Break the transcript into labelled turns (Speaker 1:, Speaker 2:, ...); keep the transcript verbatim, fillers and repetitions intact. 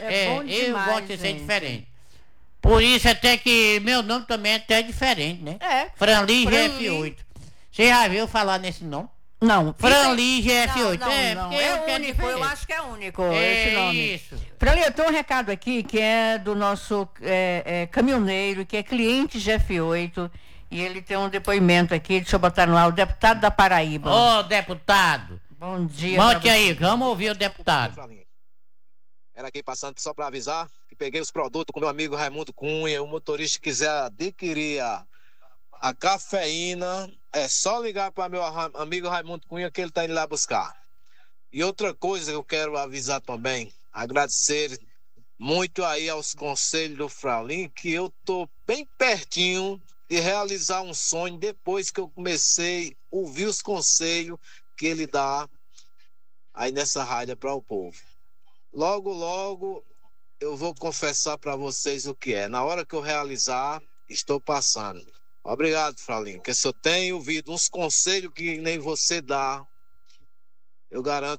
Speaker 1: é,
Speaker 2: bom
Speaker 1: eu
Speaker 2: demais,
Speaker 1: gosto de ser
Speaker 2: gente.
Speaker 1: diferente. Por isso até que meu nome também é até diferente, né?
Speaker 2: É.
Speaker 1: Franli G F
Speaker 2: Franli.
Speaker 1: oito. Você já viu falar nesse nome?
Speaker 2: Não.
Speaker 1: Franli
Speaker 2: Isso é-
Speaker 1: G F oito.
Speaker 2: Não,
Speaker 1: É,
Speaker 2: não,
Speaker 1: porque
Speaker 2: não. É
Speaker 1: eu quero
Speaker 2: único, eu
Speaker 1: diferente.
Speaker 2: acho que é único
Speaker 1: É
Speaker 2: esse nome.
Speaker 1: isso.
Speaker 2: Franli, eu tenho um recado aqui que é do nosso é, é, caminhoneiro, que é cliente G F oito, e ele tem um depoimento aqui, deixa eu botar no ar, o deputado da Paraíba.
Speaker 1: Ô, deputado.
Speaker 2: Bom dia pra
Speaker 1: Monte
Speaker 2: você.
Speaker 1: aí, vamos ouvir o deputado.
Speaker 3: Era aqui passando só para avisar que peguei os produtos com meu amigo Raimundo Cunha. O motorista que quiser adquirir a, a cafeína, é só ligar para meu ra- amigo Raimundo Cunha que ele está indo lá buscar. E outra coisa que eu quero avisar também, agradecer muito aí aos conselhos do Fraulim, que eu tô bem pertinho de realizar um sonho depois que eu comecei a ouvir os conselhos que ele dá aí nessa rádio para o povo. Logo, logo, eu vou confessar para vocês o que é. Na hora que eu realizar, estou passando. Obrigado, Fraulinho, que se eu tenho ouvido uns conselhos que nem você dá, eu garanto